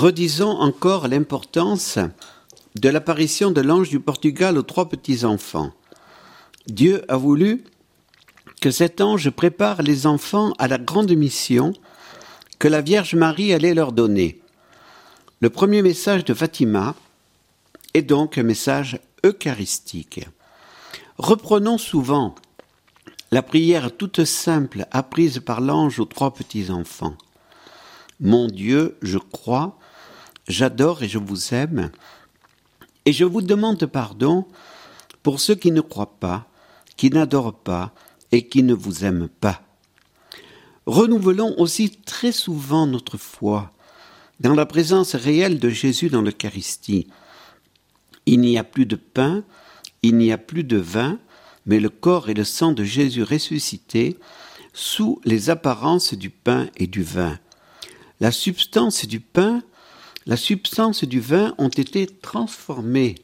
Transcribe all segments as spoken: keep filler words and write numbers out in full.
Redisons encore l'importance de l'apparition de l'ange du Portugal aux trois petits-enfants. Dieu a voulu que cet ange prépare les enfants à la grande mission que la Vierge Marie allait leur donner. Le premier message de Fatima est donc un message eucharistique. Reprenons souvent la prière toute simple apprise par l'ange aux trois petits-enfants. Mon Dieu, je crois, j'adore et je vous aime, et je vous demande pardon pour ceux qui ne croient pas, qui n'adorent pas et qui ne vous aiment pas. Renouvelons aussi très souvent notre foi dans la présence réelle de Jésus dans l'Eucharistie. Il n'y a plus de pain, il n'y a plus de vin, mais le corps et le sang de Jésus ressuscité sous les apparences du pain et du vin. La substance du pain, la substance du vin ont été transformées,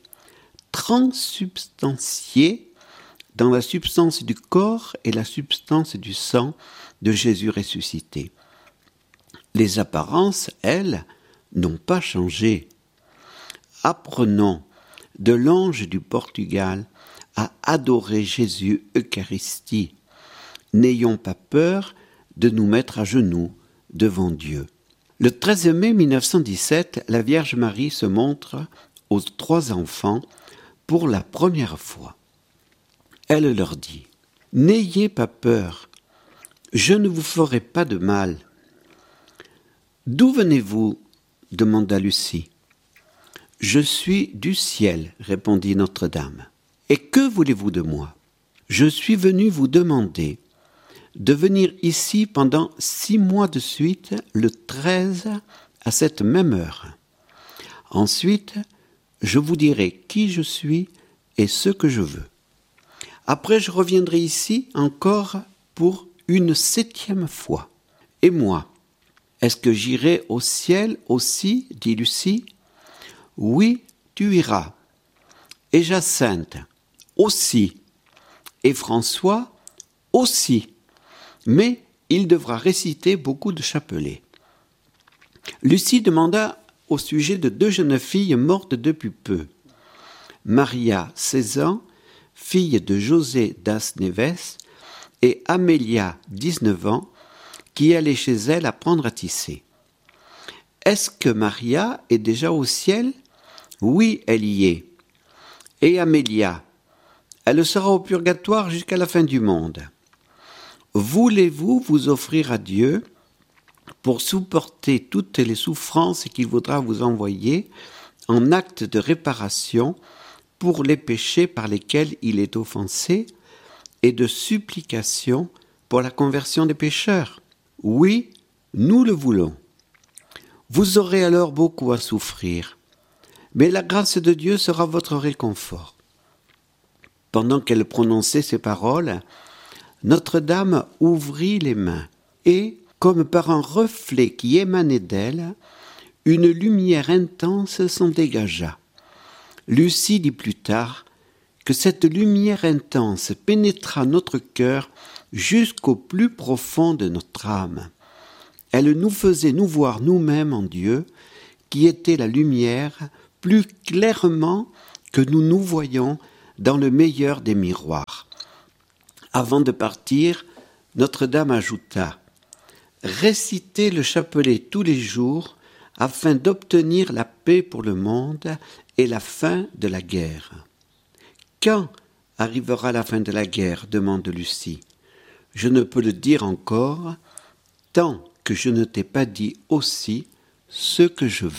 transsubstantiées dans la substance du corps et la substance du sang de Jésus ressuscité. Les apparences, elles, n'ont pas changé. Apprenons de l'ange du Portugal à adorer Jésus Eucharistie. N'ayons pas peur de nous mettre à genoux devant Dieu. Le treize mai mille neuf cent dix-sept, la Vierge Marie se montre aux trois enfants pour la première fois. Elle leur dit « N'ayez pas peur, je ne vous ferai pas de mal. »« D'où venez-vous » demanda Lucie. « Je suis du ciel, » répondit Notre-Dame. « Et que voulez-vous de moi ? Je suis venue vous demander de venir ici pendant six mois de suite, le treize à cette même heure. Ensuite, je vous dirai qui je suis et ce que je veux. Après, je reviendrai ici encore pour une septième fois. Et moi, est-ce que j'irai au ciel aussi, dit Lucie. Oui, tu iras. Et Jacinthe aussi. Et François aussi. Mais il devra réciter beaucoup de chapelets. Lucie demanda au sujet de deux jeunes filles mortes depuis peu. Maria, seize ans, fille de José das Neves, et Amélia, dix-neuf ans, qui allait chez elle apprendre à tisser. Est-ce que Maria est déjà au ciel ? Oui, elle y est. Et Amélia, elle sera au purgatoire jusqu'à la fin du monde. Voulez-vous vous offrir à Dieu pour supporter toutes les souffrances qu'il voudra vous envoyer en acte de réparation pour les péchés par lesquels il est offensé et de supplication pour la conversion des pécheurs? Oui, nous le voulons. Vous aurez alors beaucoup à souffrir, mais la grâce de Dieu sera votre réconfort. Pendant qu'elle prononçait ces paroles, Notre-Dame ouvrit les mains et, comme par un reflet qui émanait d'elle, une lumière intense s'en dégagea. Lucie dit plus tard que cette lumière intense pénétra notre cœur jusqu'au plus profond de notre âme. Elle nous faisait nous voir nous-mêmes en Dieu, qui était la lumière, plus clairement que nous nous voyons dans le meilleur des miroirs. Avant de partir, Notre-Dame ajouta « Récitez le chapelet tous les jours afin d'obtenir la paix pour le monde et la fin de la guerre. » « Quand arrivera la fin de la guerre ? demande Lucie. « Je ne peux le dire encore, tant que je ne t'ai pas dit aussi ce que je veux. »